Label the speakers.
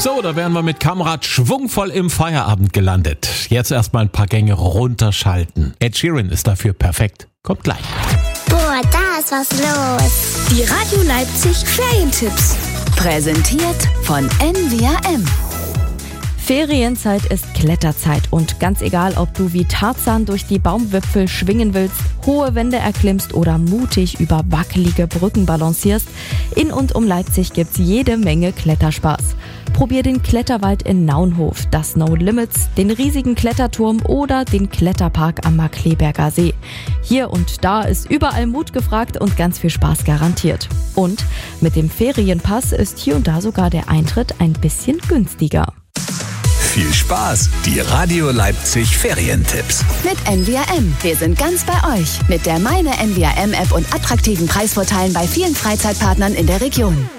Speaker 1: So, da wären wir mit Kamrad schwungvoll im Feierabend gelandet. Jetzt erstmal ein paar Gänge runterschalten. Ed Sheeran ist dafür perfekt. Kommt gleich.
Speaker 2: Boah, da ist was los.
Speaker 3: Die Radio Leipzig Ferientipps.
Speaker 4: Präsentiert von NWAM.
Speaker 5: Ferienzeit ist Kletterzeit und ganz egal, ob du wie Tarzan durch die Baumwipfel schwingen willst, hohe Wände erklimmst oder mutig über wackelige Brücken balancierst, in und um Leipzig gibt's jede Menge Kletterspaß. Probier den Kletterwald in Naunhof, das No Limits, den riesigen Kletterturm oder den Kletterpark am Markkleeberger See. Hier und da ist überall Mut gefragt und ganz viel Spaß garantiert. Und mit dem Ferienpass ist hier und da sogar der Eintritt ein bisschen günstiger.
Speaker 6: Viel Spaß, die Radio Leipzig Ferientipps.
Speaker 4: Mit NWAM. Wir sind ganz bei euch. Mit der Meine NWAM App und attraktiven Preisvorteilen bei vielen Freizeitpartnern in der Region.